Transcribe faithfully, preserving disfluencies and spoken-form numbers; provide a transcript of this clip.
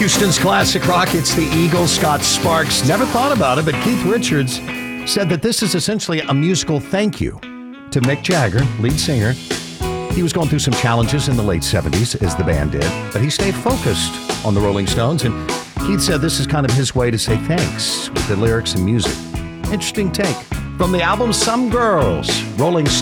Houston's classic rock, it's the Eagles. Scott Sparks never thought about it, but Keith Richards said that this is essentially a musical thank you to Mick Jagger, lead singer. He was going through some challenges in the late seventies, as the band did, but he stayed focused on the Rolling Stones, and Keith said this is kind of his way to say thanks with the lyrics and music. Interesting take. From the album Some Girls, Rolling